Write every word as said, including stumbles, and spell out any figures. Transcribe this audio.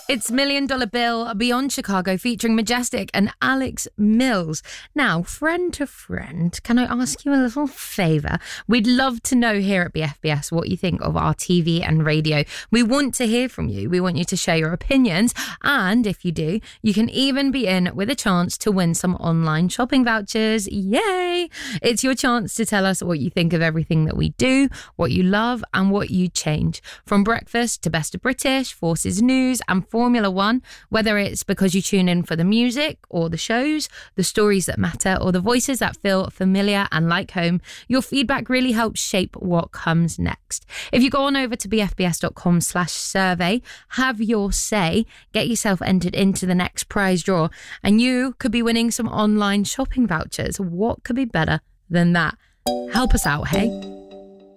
It's Million Dollar Bill Beyond Chicago featuring Majestic and Alex Mills. Now, friend to friend, can I ask you a little favour? We'd love to know here at B F B S what you think of our T V and radio. We want to hear from you. We want you to share your opinions. And if you do, you can even be in with a chance to win some online shopping vouchers. Yay! It's your chance to tell us what you think of everything that we do, what you love and what you change. From breakfast to Best of British, Forces News and Formula One, whether it's because you tune in for the music or the shows, the stories that matter or the voices that feel familiar and like home, your feedback really helps shape what comes next. If you go on over to bfbs.com slash survey, have your say, get yourself entered into the next prize draw, and you could be winning some online shopping vouchers. What could be better than that? Help us out, hey?